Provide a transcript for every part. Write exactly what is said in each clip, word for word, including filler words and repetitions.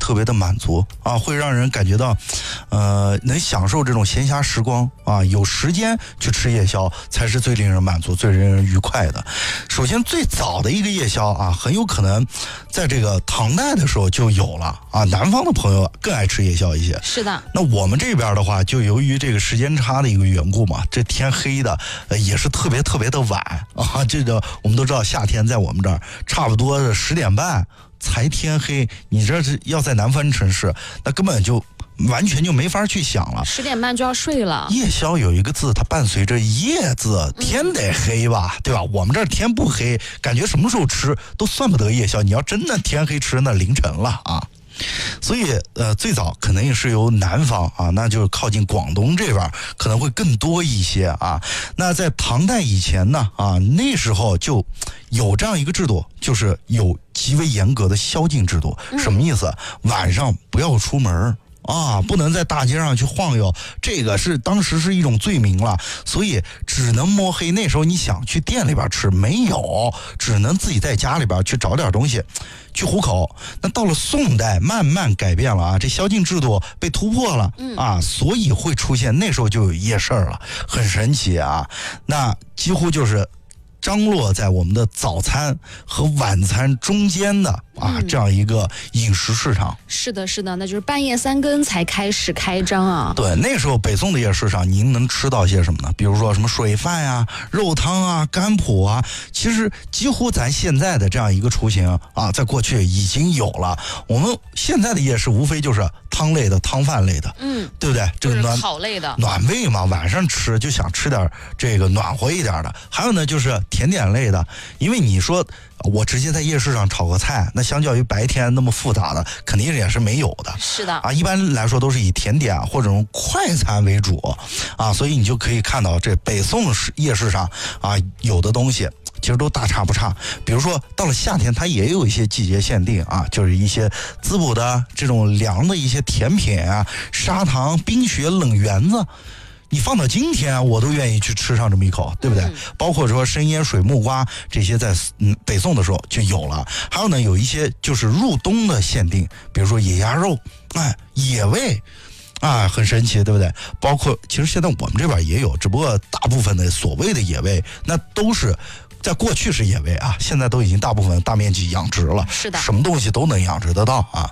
特别的满足啊，会让人感觉到，呃，能享受这种闲暇时光啊，有时间去吃夜宵才是最令人满足、最令人愉快的。首先，最早的一个夜宵啊，很有可能在这个唐代的时候就有了啊。南方的朋友更爱吃夜宵一些。 是的。 那我们这边的话，就由于这个时间差的一个缘故嘛，这天黑的、呃、也是特别特别的晚啊。这个我们都知道，夏天在我们这儿差不多的十点半才天黑，你这是要在南方城市，那根本就完全就没法去想了。 十点半就要睡了。 夜宵有一个字，它伴随着夜字，天得黑吧，嗯、对吧？我们这儿天不黑，感觉什么时候吃都算不得夜宵。你要真的天黑吃，那凌晨了啊。所以呃，最早可能也是由南方啊，那就是靠近广东这边可能会更多一些啊。那在唐代以前呢啊，那时候就有这样一个制度，就是有极为严格的宵禁制度。什么意思？晚上不要出门啊，不能在大街上去晃悠，这个是当时是一种罪名了，所以只能摸黑。那时候你想去店里边吃，没有，只能自己在家里边去找点东西去糊口。那到了宋代慢慢改变了啊，这宵禁制度被突破了啊，所以会出现那时候就有夜市了，很神奇啊。那几乎就是张落在我们的早餐和晚餐中间的啊、嗯、这样一个饮食市场。 是的是的，那就是半夜三更才开始开张啊。 对，那时候北宋的夜市上您能吃到些什么呢？比如说什么水饭呀、肉汤啊、干脯啊，其实几乎咱现在的这样一个雏形啊，在过去已经有了。我们现在的夜市无非就是汤类的、汤饭类的，嗯，对不对？这个暖烤类的暖胃嘛，晚上吃就想吃点这个暖和一点的。还有呢，就是甜点类的，因为你说我直接在夜市上炒个菜，那相较于白天那么复杂的，肯定也是没有的。 是的啊，一般来说都是以甜点或者快餐为主啊，所以你就可以看到这北宋夜市上啊有的东西其实都大差不差。比如说到了夏天，它也有一些季节限定啊，就是一些滋补的这种凉的一些甜品啊，砂糖、冰雪、冷圆子。你放到今天，我都愿意去吃上这么一口，对不对？嗯、包括说生腌水木瓜这些在，在嗯北宋的时候就有了。还有呢，有一些就是入冬的限定，比如说野鸭肉，哎，野味，啊，很神奇，对不对？包括其实现在我们这边也有，只不过大部分的所谓的野味，那都是在过去是野味啊，现在都已经大部分大面积养殖了， 是的， 什么东西都能养殖得到啊。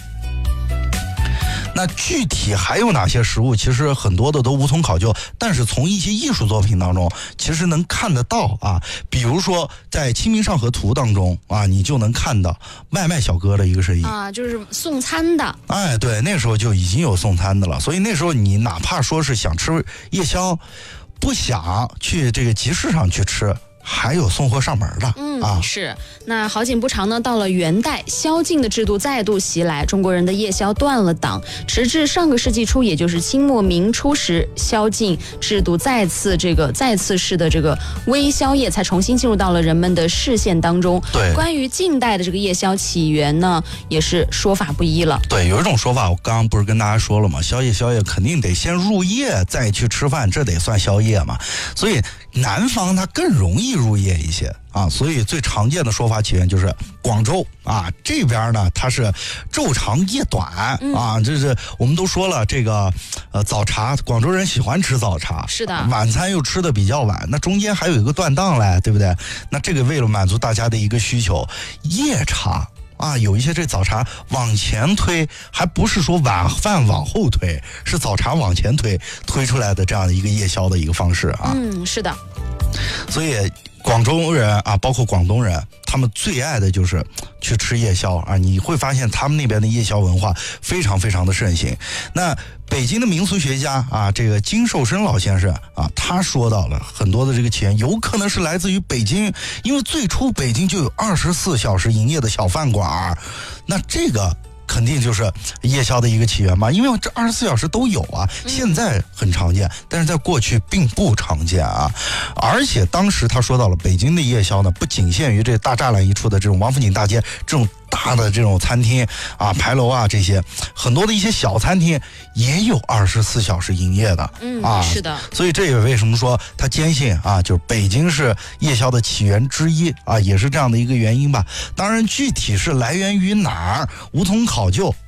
那具体还有哪些食物？其实很多的都无从考究，但是从一些艺术作品当中，其实能看得到啊。比如说在《清明上河图》当中啊，你就能看到外卖小哥的一个身影啊，就是送餐的。 哎，对，那时候就已经有送餐的了，所以那时候你哪怕说是想吃夜宵，不想去这个集市上去吃，还有送货上门的。 嗯啊，是。那好景不长呢，到了元代，宵禁的制度再度袭来，中国人的夜宵断了档。直至上个世纪初，也就是清末明初时，宵禁制度再次这个再次式的这个微宵夜才重新进入到了人们的视线当中。 对， 关于近代的这个夜宵起源呢，也是说法不一了。 对，有一种说法，我刚刚不是跟大家说了吗？宵夜宵夜肯定得先入夜再去吃饭，这得算宵夜嘛。所以南方它更容易入夜一些啊，所以最常见的说法起源就是广州啊，这边呢它是昼长夜短啊，这是我们都说了，这个呃早茶，广州人喜欢吃早茶， 是的， 晚餐又吃的比较晚，那中间还有一个断档嘞，对不对？那这个为了满足大家的一个需求，夜茶啊，有一些这早茶往前推，还不是说晚饭往后推，是早茶往前推推出来的这样的一个夜宵的一个方式啊。 嗯，是的。 所以广州人啊，包括广东人，他们最爱的就是去吃夜宵啊。你会发现他们那边的夜宵文化非常非常的盛行。那北京的民俗学家啊，这个金寿生老先生啊，他说到了很多的这个起源，有可能是来自于北京，因为最初北京就有二十四小时营业的小饭馆，那这个肯定就是夜宵的一个起源嘛，因为这二十四小时都有啊，现在很常见，但是在过去并不常见啊。而且当时他说到了北京的夜宵呢，不仅限于这大栅栏一处的这种王府井大街这种大的这种餐厅啊、牌楼啊，这些很多的一些小餐厅也有二十四小时营业的， 嗯啊， 是的。 所以这也为什么说他坚信啊，就是北京是夜宵的起源之一啊，也是这样的一个原因吧。当然，具体是来源于哪儿，无从考究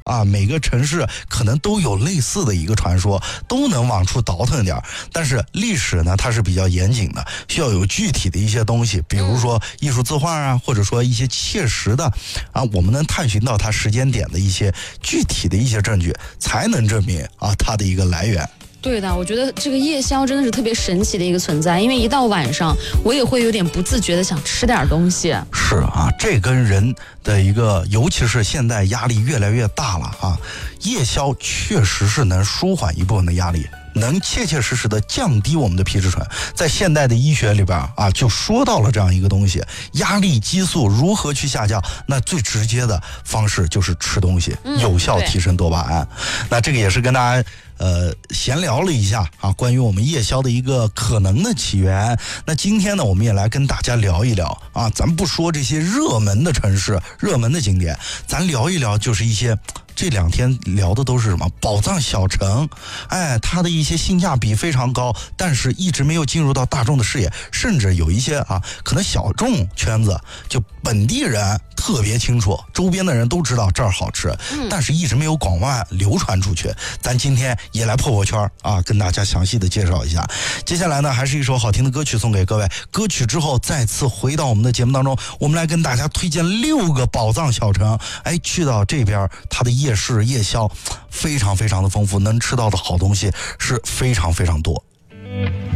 啊，每个城市可能都有类似的一个传说，都能往出倒腾点。但是历史呢，它是比较严谨的，需要有具体的一些东西，比如说艺术字画啊，或者说一些切实的啊，我们能探寻到它时间点的一些具体的一些证据，才能证明啊它的一个来源。 对的，我觉得这个夜宵真的是特别神奇的一个存在，因为一到晚上，我也会有点不自觉的想吃点东西。 是啊，这跟人的一个，尤其是现在压力越来越大了啊，夜宵确实是能舒缓一部分的压力，能切切实实的降低我们的皮质醇。在现代的医学里边啊，就说到了这样一个东西，压力激素如何去下降？那最直接的方式就是吃东西， 嗯、 有效提升多巴胺。那这个也是跟大家呃闲聊了一下啊，关于我们夜宵的一个可能的起源。那今天呢，我们也来跟大家聊一聊啊，咱不说这些热门的城市、热门的景点，咱聊一聊就是一些。这两天聊的都是什么宝藏小城，哎，它的一些性价比非常高，但是一直没有进入到大众的视野，甚至有一些啊，可能小众圈子就本地人特别清楚，周边的人都知道这儿好吃，但是一直没有广泛流传出去。咱今天也来破破圈啊，跟大家详细的介绍一下。接下来呢，还是一首好听的歌曲送给各位。歌曲之后再次回到我们的节目当中，我们来跟大家推荐六个宝藏小城。哎，去到这边，它的夜市夜宵非常非常的丰富，能吃到的好东西是非常非常多。